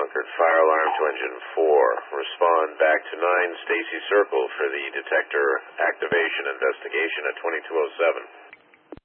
Concord, fire alarm to engine 4. Respond back to 9 Stacy Circle for the detector activation investigation at 2207.